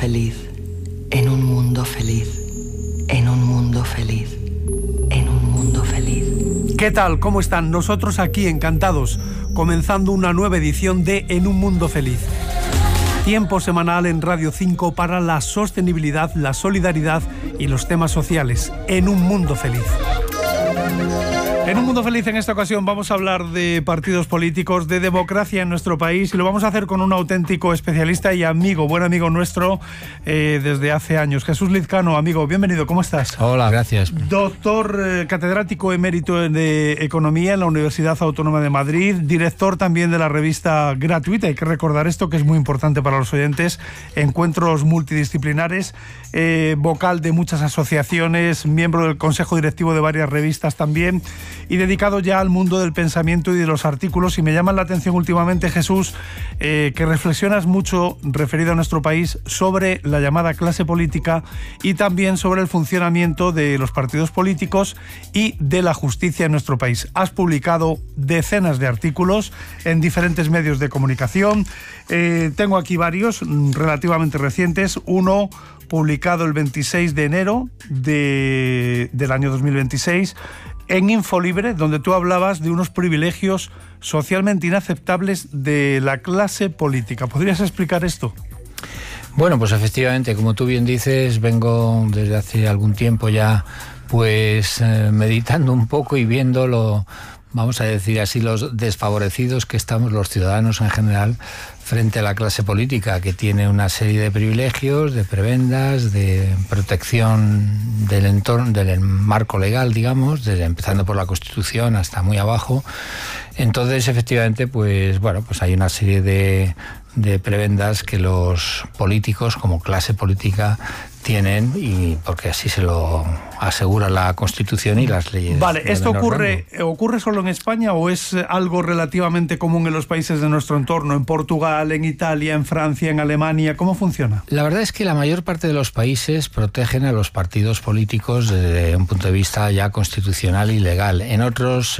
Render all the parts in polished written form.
feliz, en un mundo feliz, en un mundo feliz, en un mundo feliz. ¿Qué tal? ¿Cómo están? Nosotros aquí encantados, comenzando una nueva edición de En un mundo feliz. Tiempo semanal en Radio 5 para la sostenibilidad, la solidaridad y los temas sociales. En un mundo feliz. En un mundo feliz, en esta ocasión vamos a hablar de partidos políticos, de democracia en nuestro país, y lo vamos a hacer con un auténtico especialista y amigo, buen amigo nuestro desde hace años. Jesús Lizcano, amigo, bienvenido, ¿cómo estás? Hola, gracias. Doctor, catedrático emérito de Economía en la Universidad Autónoma de Madrid, director también de la revista gratuita, hay que recordar esto que es muy importante para los oyentes, Encuentros Multidisciplinares, vocal de muchas asociaciones, miembro del consejo directivo de varias revistas también, y dedicado ya al mundo del pensamiento y de los artículos. Y me llama la atención últimamente, Jesús, que reflexionas mucho, referido a nuestro país, sobre la llamada clase política y también sobre el funcionamiento de los partidos políticos y de la justicia en nuestro país. Has publicado decenas de artículos en diferentes medios de comunicación. Tengo aquí varios relativamente recientes. Uno publicado el 26 de enero del año 2026, en Infolibre, donde tú hablabas de unos privilegios socialmente inaceptables de la clase política. ¿Podrías explicar esto? Bueno, pues efectivamente, como tú bien dices, vengo desde hace algún tiempo ya pues meditando un poco y viendo vamos a decir así, los desfavorecidos que estamos los ciudadanos en general frente a la clase política, que tiene una serie de privilegios, de prebendas, de protección del entorno, del marco legal, digamos, desde empezando por la Constitución hasta muy abajo. Entonces, efectivamente, pues bueno, pues hay una serie de prebendas que los políticos, como clase política, tienen, y porque así se lo asegura la Constitución y las leyes. Vale, ¿esto ocurre solo en España o es algo relativamente común en los países de nuestro entorno, en Portugal, en Italia, en Francia, en Alemania? ¿Cómo funciona? La verdad es que la mayor parte de los países protegen a los partidos políticos desde un punto de vista ya constitucional y legal. En otros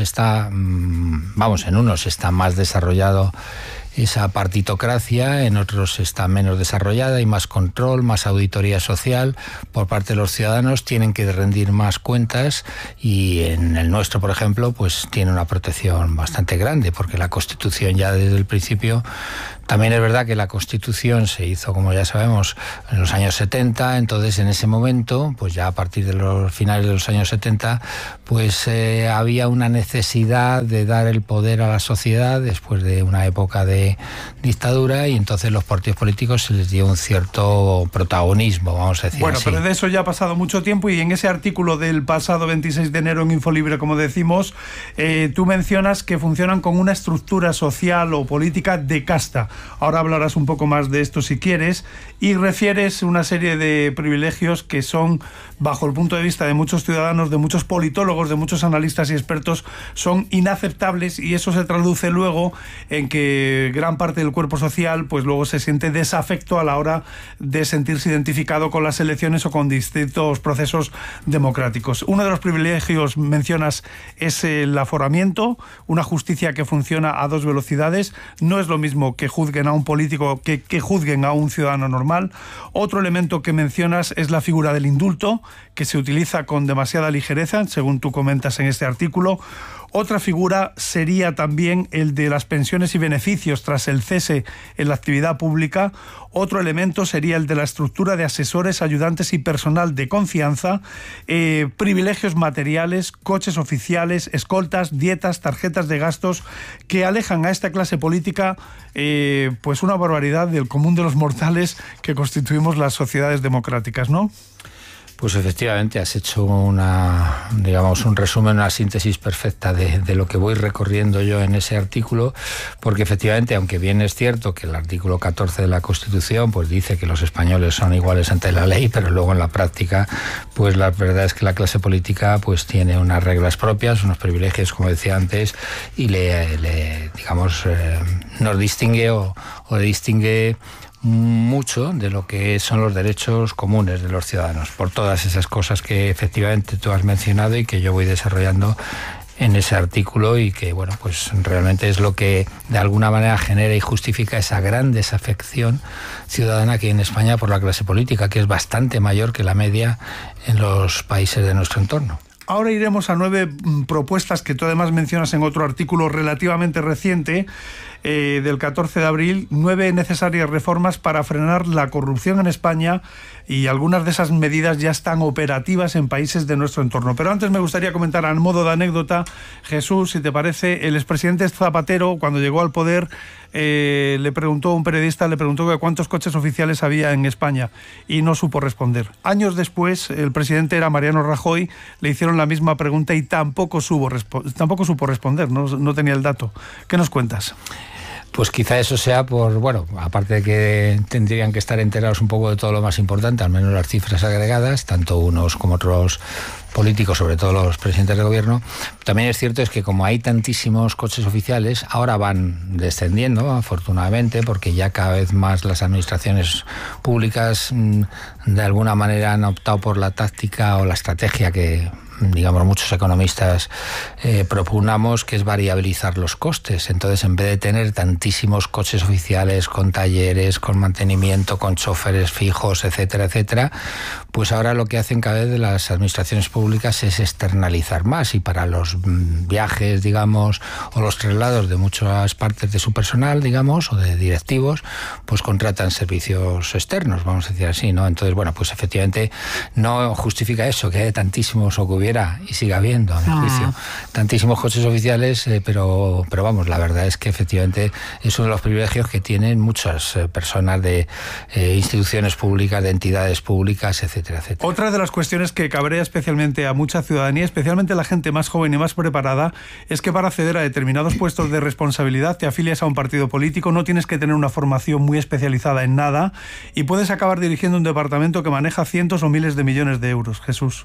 en unos está más desarrollado esa partitocracia, en otros está menos desarrollada, hay más control, más auditoría social por parte de los ciudadanos, tienen que rendir más cuentas, y en el nuestro, por ejemplo, pues tiene una protección bastante grande, porque la Constitución ya desde el principio. También es verdad que la Constitución se hizo, como ya sabemos, en los años 70, entonces en ese momento, pues ya a partir de los finales de los años 70, pues había una necesidad de dar el poder a la sociedad después de una época de dictadura, y entonces los partidos políticos se les dio un cierto protagonismo, vamos a decir así. Pero de eso ya ha pasado mucho tiempo, y en ese artículo del pasado 26 de enero en Infolibre, como decimos, tú mencionas que funcionan con una estructura social o política de casta. Ahora hablarás un poco más de esto si quieres, y refieres una serie de privilegios que son, bajo el punto de vista de muchos ciudadanos, de muchos politólogos, de muchos analistas y expertos, son inaceptables, y eso se traduce luego en que gran parte del cuerpo social pues luego se siente desafecto a la hora de sentirse identificado con las elecciones o con distintos procesos democráticos. Uno de los privilegios, mencionas, es el aforamiento, una justicia que funciona a dos velocidades. No es lo mismo que juzguen a un político que juzguen a un ciudadano normal. Otro elemento que mencionas es la figura del indulto, que se utiliza con demasiada ligereza, según tú comentas en este artículo. Otra figura sería también el de las pensiones y beneficios tras el cese en la actividad pública. Otro elemento sería el de la estructura de asesores, ayudantes y personal de confianza, privilegios materiales, coches oficiales, escoltas, dietas, tarjetas de gastos, que alejan a esta clase política pues una barbaridad del común de los mortales que constituimos las sociedades democráticas, ¿no? Pues efectivamente has hecho un resumen, una síntesis perfecta de lo que voy recorriendo yo en ese artículo, porque efectivamente, aunque bien es cierto que el artículo 14 de la Constitución pues dice que los españoles son iguales ante la ley, pero luego en la práctica pues la verdad es que la clase política pues tiene unas reglas propias, unos privilegios, como decía antes, y nos distingue o le distingue mucho de lo que son los derechos comunes de los ciudadanos, por todas esas cosas que efectivamente tú has mencionado y que yo voy desarrollando en ese artículo y que, bueno, pues realmente es lo que de alguna manera genera y justifica esa gran desafección ciudadana que hay en España por la clase política, que es bastante mayor que la media en los países de nuestro entorno. Ahora iremos a 9 propuestas que tú además mencionas en otro artículo relativamente reciente, del 14 de abril, 9 necesarias reformas para frenar la corrupción en España, y algunas de esas medidas ya están operativas en países de nuestro entorno. Pero antes me gustaría comentar, a modo de anécdota, Jesús, si te parece, el expresidente Zapatero, cuando llegó al poder, un periodista le preguntó que cuántos coches oficiales había en España y no supo responder. Años después, el presidente era Mariano Rajoy, le hicieron la misma pregunta y tampoco supo responder, no tenía el dato. ¿Qué nos cuentas? Pues quizá eso sea bueno, aparte de que tendrían que estar enterados un poco de todo lo más importante, al menos las cifras agregadas, tanto unos como otros políticos, sobre todo los presidentes de gobierno. También es cierto es que como hay tantísimos coches oficiales, ahora van descendiendo, afortunadamente, porque ya cada vez más las administraciones públicas de alguna manera han optado por la táctica o la estrategia que, digamos, muchos economistas propugnamos, que es variabilizar los costes. Entonces, en vez de tener tantísimos coches oficiales con talleres, con mantenimiento, con choferes fijos, etcétera, etcétera, pues ahora lo que hacen cada vez las administraciones públicas es externalizar más, y para los viajes, digamos, o los traslados de muchas partes de su personal, digamos, o de directivos, pues contratan servicios externos, vamos a decir así, ¿no? Entonces, bueno, pues efectivamente no justifica eso, que haya tantísimos, o que hubiera y siga habiendo, a mi juicio, tantísimos coches oficiales, pero vamos, la verdad es que efectivamente es uno de los privilegios que tienen muchas personas de instituciones públicas, de entidades públicas, etcétera, etcétera. Otra de las cuestiones que cabrea especialmente a mucha ciudadanía, especialmente a la gente más joven y más preparada, es que para acceder a determinados puestos de responsabilidad te afilias a un partido político, no tienes que tener una formación muy especializada en nada y puedes acabar dirigiendo un departamento que maneja cientos o miles de millones de euros. Jesús.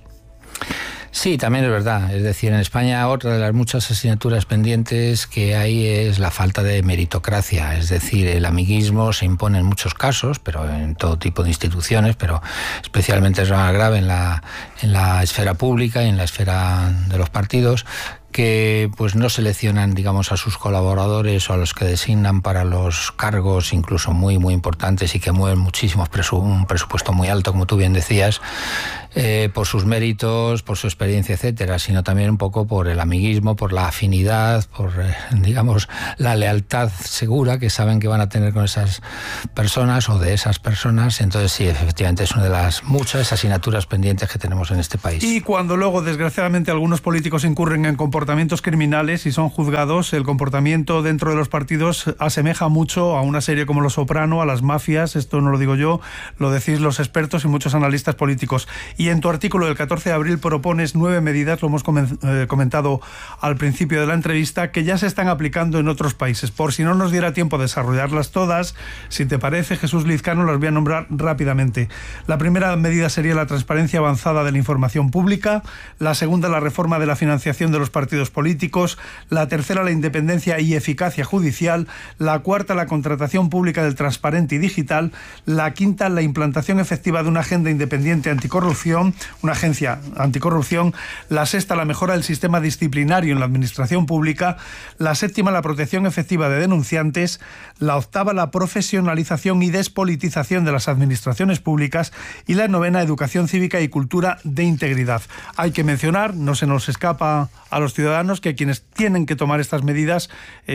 Sí, también es verdad. Es decir, en España otra de las muchas asignaturas pendientes que hay es la falta de meritocracia. Es decir, el amiguismo se impone en muchos casos, pero en todo tipo de instituciones, pero especialmente es más grave en la esfera pública y en la esfera de los partidos, que pues no seleccionan, digamos, a sus colaboradores o a los que designan para los cargos incluso muy, muy importantes y que mueven muchísimos un presupuesto muy alto, como tú bien decías, por sus méritos, por su experiencia, etcétera, sino también un poco por el amiguismo, por la afinidad, por, digamos, la lealtad segura que saben que van a tener con esas personas o de esas personas. Entonces sí, efectivamente es una de las muchas asignaturas pendientes que tenemos en este país. Y cuando luego, desgraciadamente, algunos políticos incurren en comportamientos criminales y son juzgados, el comportamiento dentro de los partidos asemeja mucho a una serie como Los Soprano, a las mafias. Esto no lo digo yo, lo decís los expertos y muchos analistas políticos. Y en tu artículo del 14 de abril propones 9 medidas, lo hemos comentado al principio de la entrevista, que ya se están aplicando en otros países. Por si no nos diera tiempo de desarrollarlas todas, si te parece, Jesús Lizcano, las voy a nombrar rápidamente. La primera medida sería la transparencia avanzada de la información pública, la segunda, la reforma de la financiación de los partidos políticos, la tercera, la independencia y eficacia judicial, la cuarta, la contratación pública del transparente y digital, la quinta, la implantación efectiva de una agenda independiente anticorrupción, una agencia anticorrupción, la sexta, la mejora del sistema disciplinario en la administración pública, la séptima, la protección efectiva de denunciantes, la octava, la profesionalización y despolitización de las administraciones públicas, y la novena, educación cívica y cultura de integridad. Hay que mencionar, no se nos escapa a los ciudadanos, que quienes tienen que tomar estas medidas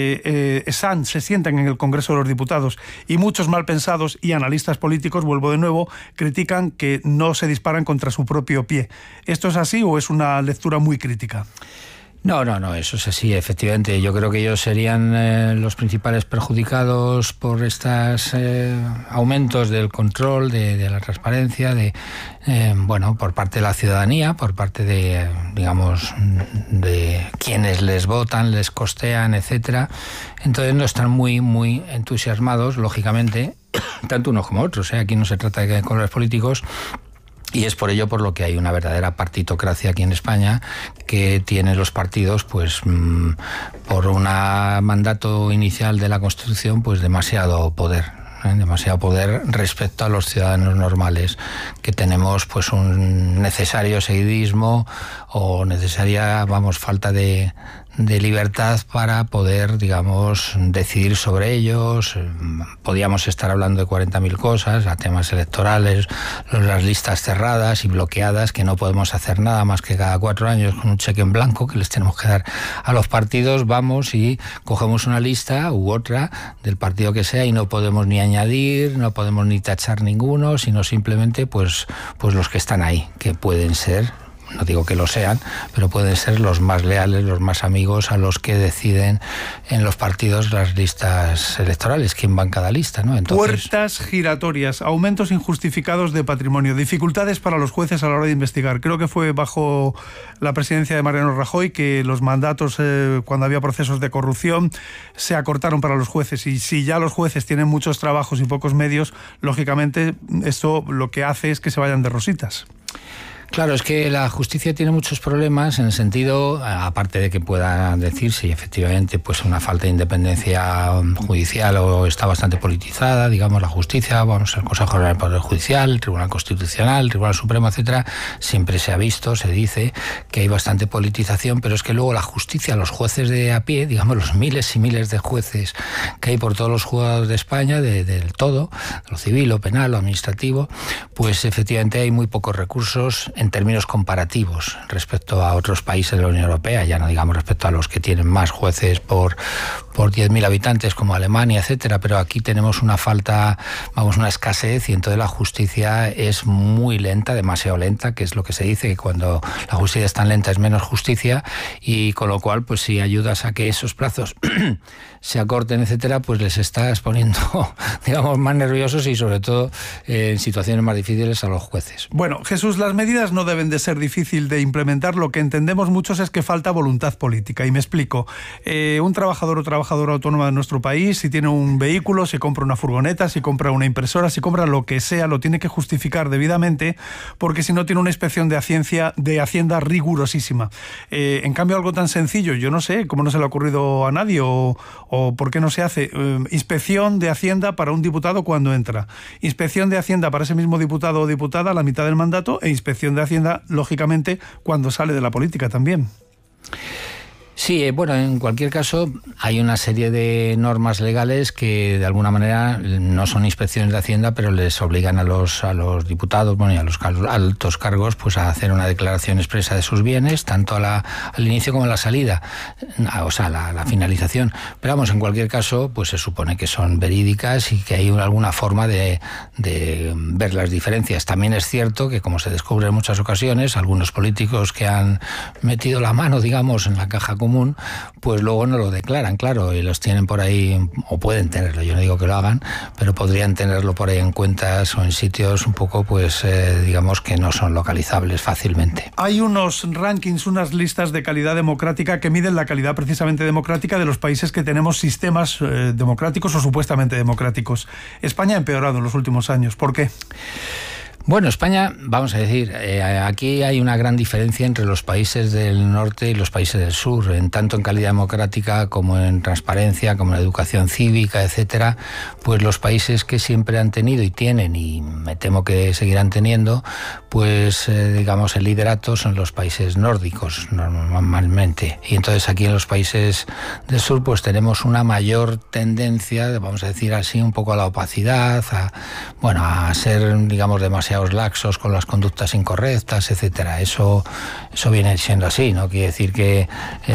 se sientan en el Congreso de los Diputados, y muchos malpensados y analistas políticos, vuelvo de nuevo, critican que no se disparan contra su propio pie. ¿Esto es así o es una lectura muy crítica? No, eso es así, efectivamente. Yo creo que ellos serían los principales perjudicados por estos aumentos del control, de la transparencia, por parte de la ciudadanía, por parte de, digamos, de quienes les votan, les costean, etcétera. Entonces no están muy, muy entusiasmados, lógicamente, tanto unos como otros. Aquí no se trata de colores políticos. Y es por ello por lo que hay una verdadera partitocracia aquí en España, que tienen los partidos, pues por un mandato inicial de la Constitución, pues demasiado poder. demasiado poder respecto a los ciudadanos normales, que tenemos pues un necesario seguidismo o necesaria, falta de libertad para poder, digamos, decidir sobre ellos. Podíamos estar hablando de 40.000 cosas, a temas electorales, las listas cerradas y bloqueadas, que no podemos hacer nada más que cada 4 años con un cheque en blanco que les tenemos que dar a los partidos. Vamos y cogemos una lista u otra del partido que sea y no podemos ni añadir, no podemos ni tachar ninguno, sino simplemente pues los que están ahí, que pueden ser, no digo que lo sean, pero pueden ser los más leales, los más amigos, a los que deciden en los partidos las listas electorales, quién va en cada lista, ¿no? Entonces, puertas giratorias, aumentos injustificados de patrimonio, dificultades para los jueces a la hora de investigar. Creo que fue bajo la presidencia de Mariano Rajoy que los mandatos, cuando había procesos de corrupción, se acortaron para los jueces. Y si ya los jueces tienen muchos trabajos y pocos medios, lógicamente esto lo que hace es que se vayan de rositas. Claro, es que la justicia tiene muchos problemas en el sentido, aparte de que pueda decir si efectivamente pues una falta de independencia judicial o está bastante politizada, digamos, la justicia, el Consejo General del Poder Judicial, el Tribunal Constitucional, el Tribunal Supremo, etcétera, siempre se ha visto, se dice que hay bastante politización, pero es que luego la justicia, los jueces de a pie, digamos, los miles y miles de jueces que hay por todos los juzgados de España, del todo, lo civil, lo penal, lo administrativo, pues efectivamente hay muy pocos recursos en términos comparativos respecto a otros países de la Unión Europea, ya no digamos respecto a los que tienen más jueces por 10.000 habitantes como Alemania, etcétera, pero aquí tenemos una falta, una escasez, y entonces la justicia es muy lenta, demasiado lenta, que es lo que se dice, que cuando la justicia es tan lenta es menos justicia, y con lo cual pues si ayudas a que esos plazos se acorten, etcétera, pues les estás poniendo, digamos, más nerviosos y sobre todo en situaciones más difíciles a los jueces. Bueno, Jesús, las medidas no deben de ser difícil de implementar. Lo que entendemos muchos es que falta voluntad política, y me explico. Un trabajador o trabajadora autónoma de nuestro país, si tiene un vehículo, si compra una furgoneta, si compra una impresora, si compra lo que sea, lo tiene que justificar debidamente, porque si no tiene una inspección de Hacienda rigurosísima. En cambio, algo tan sencillo, yo no sé cómo no se le ha ocurrido a nadie o por qué no se hace. Inspección de Hacienda para un diputado cuando entra, inspección de Hacienda para ese mismo diputado o diputada a la mitad del mandato, e inspección de Hacienda, lógicamente, cuando sale de la política también. Sí, bueno, en cualquier caso hay una serie de normas legales que de alguna manera no son inspecciones de Hacienda, pero les obligan a los diputados, y a los altos cargos, pues a hacer una declaración expresa de sus bienes, tanto al inicio como a la salida, o sea, la finalización. Pero vamos, en cualquier caso, pues se supone que son verídicas y que hay alguna forma de ver las diferencias. También es cierto que, como se descubre en muchas ocasiones, algunos políticos que han metido la mano, digamos, en la caja común, pues luego no lo declaran, claro, y los tienen por ahí, o pueden tenerlo, yo no digo que lo hagan, pero podrían tenerlo por ahí en cuentas o en sitios un poco, pues, digamos, que no son localizables fácilmente. Hay unos rankings, unas listas de calidad democrática que miden la calidad precisamente democrática de los países que tenemos sistemas democráticos o supuestamente democráticos. España ha empeorado en los últimos años. ¿Por qué? Bueno, España, vamos a decir, aquí hay una gran diferencia entre los países del norte y los países del sur, tanto en calidad democrática como en transparencia, como en educación cívica, etcétera. Pues los países que siempre han tenido y tienen, y me temo que seguirán teniendo, pues digamos el liderato son los países nórdicos normalmente. Y entonces aquí en los países del sur pues tenemos una mayor tendencia, vamos a decir así, un poco a la opacidad, a ser, digamos, demasiado laxos con las conductas incorrectas, etcétera. Eso viene siendo así, no quiere decir que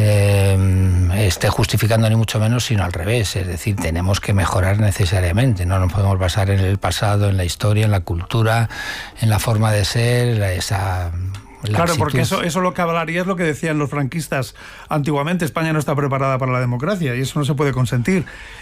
esté justificando ni mucho menos, sino al revés, es decir, tenemos que mejorar necesariamente, no nos podemos basar en el pasado, en la historia, en la cultura, en la forma de ser, Claro, porque eso lo que hablaría es lo que decían los franquistas antiguamente: España no está preparada para la democracia y eso no se puede consentir.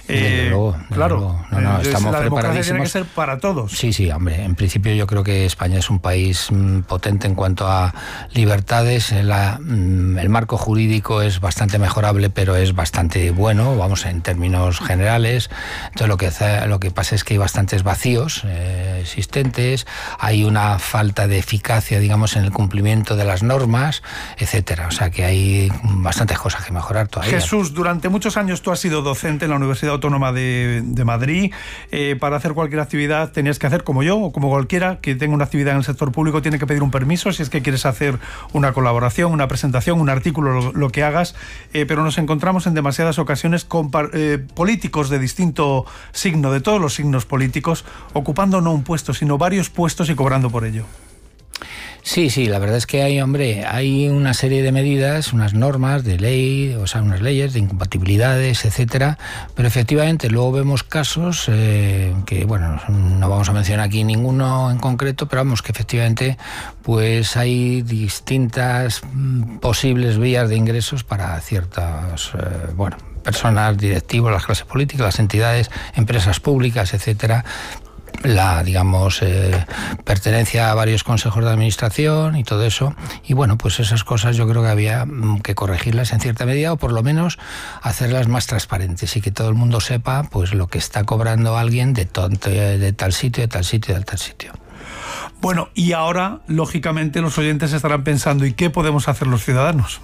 Claro, estamos la democracia preparadísimos. Tiene que ser para todos. Sí, hombre, en principio yo creo que España es un país potente en cuanto a libertades. El marco jurídico es bastante mejorable, pero es bastante bueno, vamos, en términos generales. Entonces lo que pasa es que hay bastantes vacíos existentes, hay una falta de eficacia, digamos, en el cumplimiento cumplimiento de las normas, etcétera. O sea que hay bastantes cosas que mejorar todavía. Jesús, durante muchos años tú has sido docente en la Universidad Autónoma de Madrid. Para hacer cualquier actividad tenías que hacer, como yo o como cualquiera que tenga una actividad en el sector público, tiene que pedir un permiso si es que quieres hacer una colaboración, una presentación, un artículo, lo que hagas, pero nos encontramos en demasiadas ocasiones con políticos de distinto signo, de todos los signos políticos, ocupando no un puesto, sino varios puestos y cobrando por ello. Sí, la verdad es que hay una serie de medidas, unas normas de ley, o sea, unas leyes de incompatibilidades, etcétera, pero efectivamente luego vemos casos que, bueno, no vamos a mencionar aquí ninguno en concreto, pero vamos, que efectivamente pues hay distintas posibles vías de ingresos para ciertas, personas, directivos, las clases políticas, las entidades, empresas públicas, etcétera. Pertenencia a varios consejos de administración y todo eso, y bueno, pues esas cosas yo creo que había que corregirlas en cierta medida, o por lo menos hacerlas más transparentes y que todo el mundo sepa pues lo que está cobrando alguien de tal sitio, de tal sitio, de tal sitio. Bueno, y ahora lógicamente los oyentes estarán pensando, ¿y qué podemos hacer los ciudadanos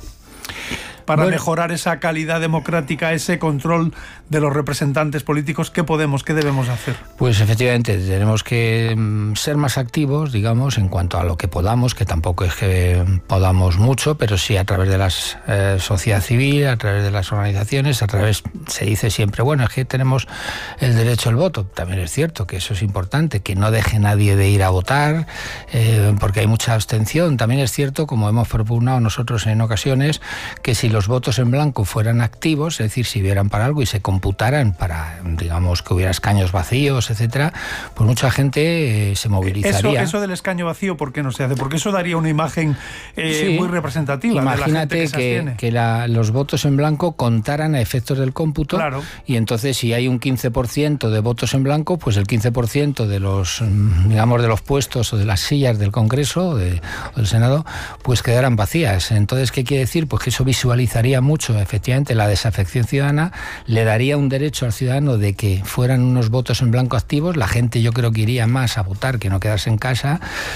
para mejorar esa calidad democrática, ese control de los representantes políticos? ¿Qué debemos hacer? Pues efectivamente tenemos que ser más activos, digamos, en cuanto a lo que podamos, que tampoco es que podamos mucho, pero sí a través de la sociedad civil, a través de las organizaciones, se dice siempre, bueno, es que tenemos el derecho al voto. También es cierto que eso es importante, que no deje nadie de ir a votar, porque hay mucha abstención. También es cierto, como hemos propugnado nosotros en ocasiones, que si los votos en blanco fueran activos, es decir, si vieran para algo y se computaran para, digamos, que hubiera escaños vacíos, etcétera, pues mucha gente se movilizaría. Eso del escaño vacío, ¿por qué no se hace? Porque eso daría una imagen muy representativa. Imagínate de la gente que los votos en blanco contaran a efectos del cómputo, claro. Y entonces si hay un 15% de votos en blanco, pues el 15% de los, digamos, de los puestos o de las sillas del Congreso o del Senado, pues quedaran vacías. Entonces, ¿qué quiere decir? Pues que eso visualizaría mucho efectivamente la desafección ciudadana, le daría un derecho al ciudadano de que fueran unos votos en blanco activos. La gente, yo creo que iría más a votar que no quedarse en casa,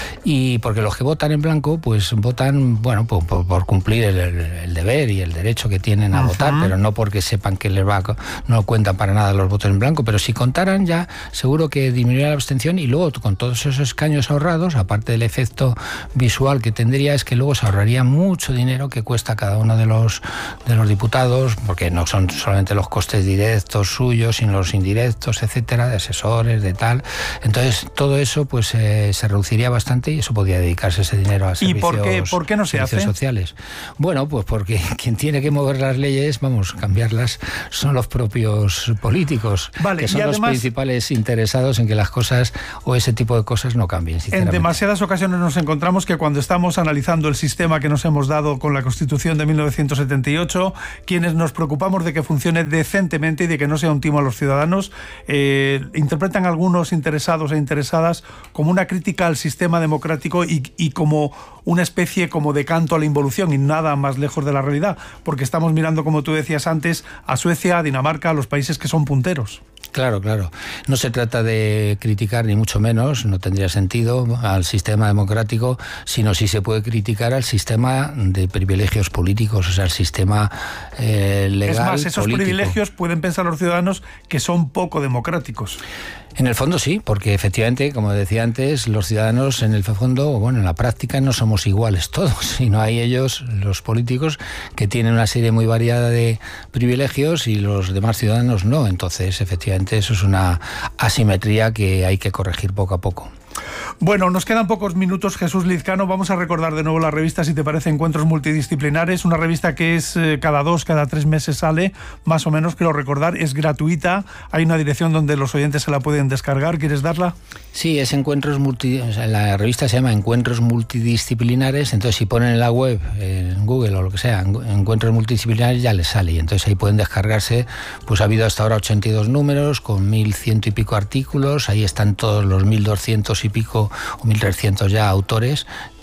y porque los que votan en blanco pues votan, bueno, por cumplir el deber y el derecho que tienen a votar, pero no porque sepan que no cuentan para nada los votos en blanco. Pero si contaran, ya seguro que disminuiría la abstención, y luego con todos esos escaños ahorrados, aparte del efecto visual que tendría, es que luego se ahorraría mucho dinero que cuesta cada uno de los diputados, porque no son solamente los costes directos suyos, sino los indirectos, etcétera, de asesores, de tal. Entonces todo eso pues se reduciría bastante, y eso podría dedicarse ese dinero a servicios. ¿Y por qué no se hace? Sociales. Bueno, pues porque quien tiene que mover las leyes, cambiarlas, son los propios políticos, que son además, los principales interesados en que las cosas o ese tipo de cosas no cambien, sinceramente. En demasiadas ocasiones nos encontramos que cuando estamos analizando el sistema que nos hemos dado con la Constitución de 1978, quienes nos preocupamos de que funcione decentemente y de que no sea un timo a los ciudadanos, interpretan algunos interesados e interesadas como una crítica al sistema democrático y como una especie como de canto a la involución, y nada más lejos de la realidad, porque estamos mirando, como tú decías antes, a Suecia, a Dinamarca, a los países que son punteros. Claro. No se trata de criticar, ni mucho menos, no tendría sentido, al sistema democrático, sino si se puede criticar al sistema de privilegios políticos, o sea, el sistema legal. Es más, esos político. Privilegios pueden pensar los ciudadanos que son poco democráticos. En el fondo sí, porque efectivamente, como decía antes, los ciudadanos en el fondo, en la práctica no somos iguales todos, sino hay ellos, los políticos, que tienen una serie muy variada de privilegios y los demás ciudadanos no. Entonces, efectivamente, eso es una asimetría que hay que corregir poco a poco. Bueno, nos quedan pocos minutos, Jesús Lizcano. Vamos a recordar de nuevo la revista, si te parece, Encuentros Multidisciplinares, una revista que es cada 3 meses sale, más o menos, quiero recordar, es gratuita, hay una dirección donde los oyentes se la pueden descargar. ¿Quieres darla? Sí, es la revista se llama Encuentros Multidisciplinares, entonces si ponen en la web, en Google o lo que sea, Encuentros Multidisciplinares, ya les sale, y entonces ahí pueden descargarse. Pues ha habido hasta ahora 82 números con 1.100 y pico artículos, ahí están todos los 1.200 y pico o 1.300 ya autores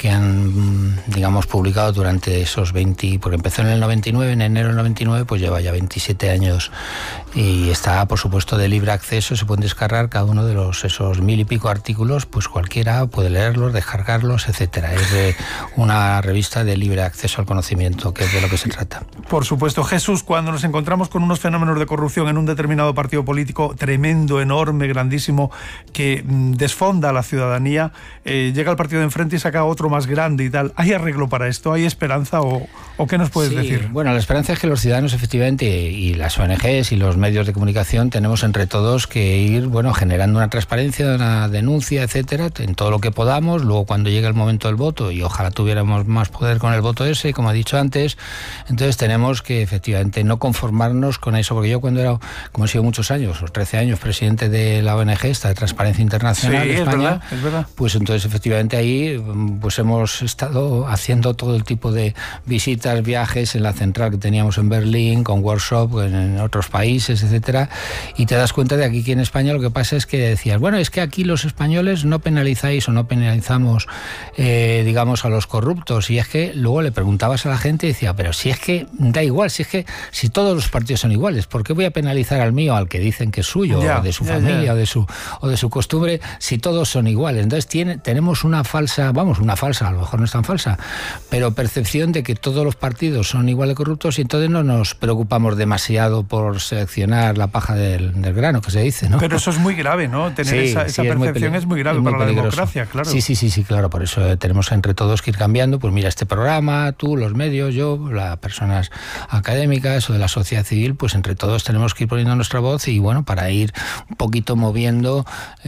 que han, digamos, publicado durante esos 20, porque empezó en el 99, en enero del 99, pues lleva ya 27 años y está, por supuesto, de libre acceso. Se pueden descargar cada uno de esos 1000 y pico artículos, pues cualquiera puede leerlos, descargarlos, etcétera. Es de una revista de libre acceso al conocimiento, que es de lo que se trata. Por supuesto. Jesús, cuando nos encontramos con unos fenómenos de corrupción en un determinado partido político tremendo, enorme, grandísimo, que desfonda a la ciudadanía, llega el partido de enfrente y saca otro más grande y tal. ¿Hay arreglo para esto? ¿Hay esperanza o qué nos puedes decir? Bueno, la esperanza es que los ciudadanos, efectivamente, y las ONGs y los medios de comunicación tenemos entre todos que ir, generando una transparencia, una denuncia, etcétera, en todo lo que podamos. Luego, cuando llegue el momento del voto, y ojalá tuviéramos más poder con el voto ese, como he dicho antes, entonces tenemos que efectivamente no conformarnos con eso, porque yo cuando era, como he sido muchos años, 13 años, presidente de la ONG, esta de Transparencia Internacional de España, es verdad. Pues entonces efectivamente ahí pues hemos estado haciendo todo el tipo de visitas, viajes en la central que teníamos en Berlín, con workshop en otros países, etcétera, y te das cuenta de aquí en España lo que pasa es que decías, es que aquí los españoles no penalizáis o no penalizamos digamos a los corruptos, y es que luego le preguntabas a la gente y decía, pero si es que da igual, si todos los partidos son iguales, ¿por qué voy a penalizar al mío, al que dicen que es suyo, o de su familia, o de su costumbre, si todos son iguales? Entonces tenemos una falsa, a lo mejor no es tan falsa, pero percepción de que todos los partidos son igual de corruptos, y entonces no nos preocupamos demasiado por seleccionar la paja del grano, que se dice, ¿no? Pero eso es muy grave, ¿no? Tener esa percepción es muy grave para la democracia, claro. Sí, claro, por eso tenemos entre todos que ir cambiando. Pues mira, este programa, tú, los medios, yo, las personas académicas o de la sociedad civil, pues entre todos tenemos que ir poniendo nuestra voz y para ir un poquito moviendo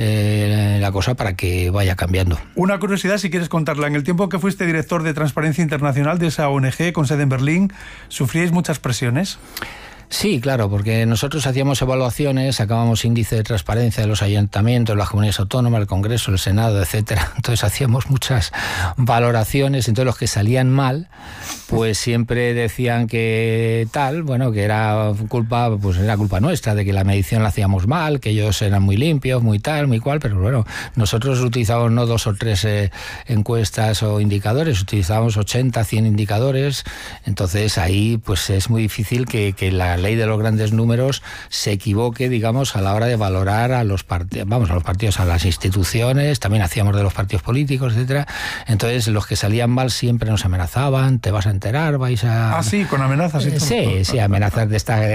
la cosa para que vaya cambiando. Una curiosidad, si quieres contarla. En el tiempo que fuiste director de Transparencia Internacional de esa ONG con sede en Berlín, ¿sufríais muchas presiones? Sí, claro, porque nosotros hacíamos evaluaciones, sacábamos índice de transparencia de los ayuntamientos, las comunidades autónomas, el Congreso, el Senado, etcétera. Entonces hacíamos muchas valoraciones, entonces los que salían mal, pues siempre decían que que era culpa nuestra, de que la medición la hacíamos mal, que ellos eran muy limpios, muy tal, muy cual, pero nosotros utilizamos no 2 o 3 encuestas o indicadores, utilizábamos 80, 100 indicadores, entonces ahí pues es muy difícil que la ley de los grandes números se equivoque, digamos, a la hora de valorar a los partidos, a las instituciones, también hacíamos de los partidos políticos, etcétera. Entonces, los que salían mal siempre nos amenazaban, te vas a enterar, vais a... Ah, sí, con amenazas. Sí, amenazas de esta...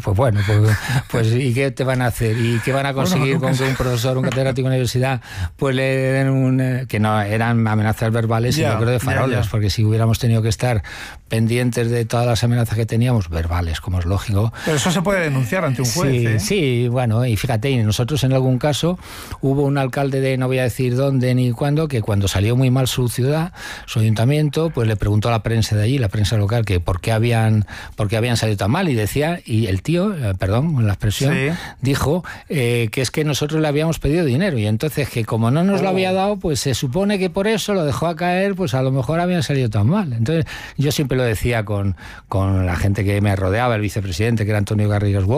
pues ¿y qué te van a hacer? ¿Y qué van a conseguir con que un profesor, un catedrático de universidad, pues le den que no, eran amenazas verbales y yo creo de faroles, porque si hubiéramos tenido que estar pendientes de todas las amenazas que teníamos, verbales, como es lógico. Pero eso se puede denunciar ante un juez. Sí, y fíjate, nosotros en algún caso hubo un alcalde de, no voy a decir dónde ni cuándo, que cuando salió muy mal su ciudad, su ayuntamiento, pues le preguntó a la prensa de allí, la prensa local, que por qué habían salido tan mal, y decía, y el tío, perdón la expresión, dijo que es que nosotros le habíamos pedido dinero, y entonces que como no nos lo había dado, pues se supone que por eso lo dejó a caer, pues a lo mejor habían salido tan mal. Entonces yo siempre lo decía con la gente que me rodeaba, el vicepresidente, que era Antonio Garrigues